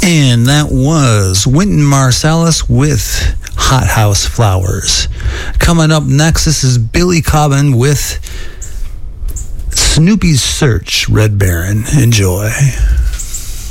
And that was Wynton Marsalis with Hothouse Flowers. Coming up next, this is Billy Cobham with Snoopy's Search, Red Baron. Enjoy.